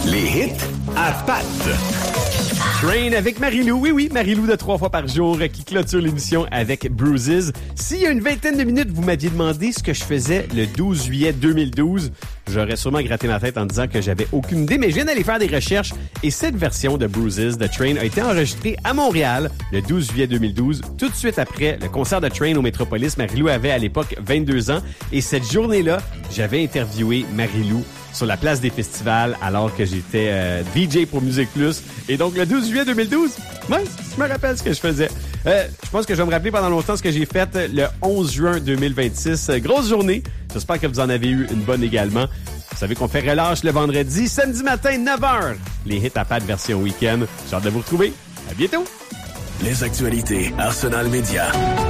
Les hits à Pat. Train avec Marie-Lou. Oui, Marie-Lou de 3 fois par jour qui clôture l'émission avec Bruises. S'il y a une vingtaine de minutes, vous m'aviez demandé ce que je faisais le 12 juillet 2012, j'aurais sûrement gratté ma tête en disant que j'avais aucune idée, mais je viens d'aller faire des recherches et cette version de Bruises de Train a été enregistrée à Montréal le 12 juillet 2012, tout de suite après le concert de Train au Métropolis. Marie-Lou avait à l'époque 22 ans et cette journée-là, j'avais interviewé Marie-Lou sur la place des festivals alors que j'étais DJ pour Musique Plus. Et donc, le 12 juillet 2012, ouais, je me rappelle ce que je faisais. Je pense que je vais me rappeler pendant longtemps ce que j'ai fait le 11 juin 2026. Grosse journée. J'espère que vous en avez eu une bonne également. Vous savez qu'on fait relâche le vendredi, samedi matin, 9h. Les hits à Pat version week-end. J'ai hâte de vous retrouver. À bientôt. Les actualités Arsenal Média.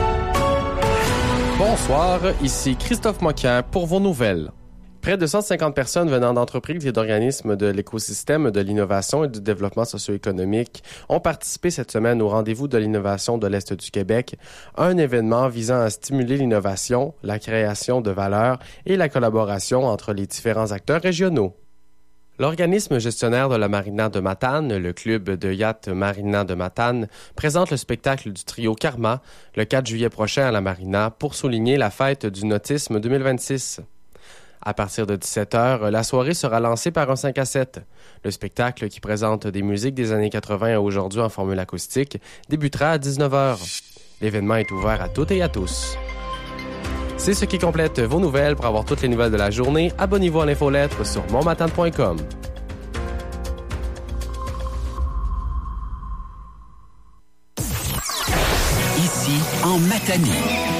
Bonsoir, ici Christophe Moquin pour vos nouvelles. Près de 150 personnes venant d'entreprises et d'organismes de l'écosystème de l'innovation et du développement socio-économique ont participé cette semaine au Rendez-vous de l'innovation de l'Est du Québec, un événement visant à stimuler l'innovation, la création de valeur et la collaboration entre les différents acteurs régionaux. L'organisme gestionnaire de la Marina de Matane, le club de yacht Marina de Matane, présente le spectacle du trio Karma le 4 juillet prochain à la Marina pour souligner la fête du nautisme 2026. À partir de 17h, la soirée sera lancée par un 5 à 7. Le spectacle, qui présente des musiques des années 80 à aujourd'hui en formule acoustique, débutera à 19h. L'événement est ouvert à toutes et à tous. C'est ce qui complète vos nouvelles. Pour avoir toutes les nouvelles de la journée, abonnez-vous à l'infolettre sur monmatane.com. Ici, en Matanie.